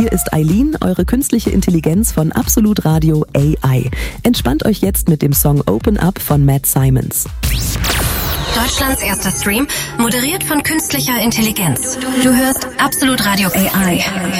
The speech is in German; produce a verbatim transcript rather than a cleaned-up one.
hier ist Eileen, eure künstliche Intelligenz von Absolut Radio A I. Entspannt euch jetzt mit dem Song Open Up von Matt Simons. Deutschlands erster Stream, moderiert von künstlicher Intelligenz. Du hörst Absolut Radio A I.